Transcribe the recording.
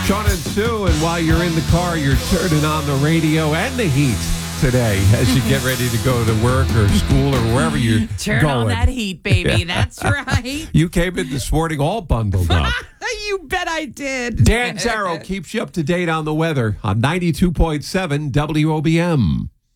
Sean and Sue, and while you're in the car, you're turning on the radio and the heat today as you get ready to go to work or school or wherever you're Turn going. on that heat, baby. That's right. You came in this morning all bundled up. You bet I did. Dan Zarrow keeps you up to date on the weather on 92.7 WOBM.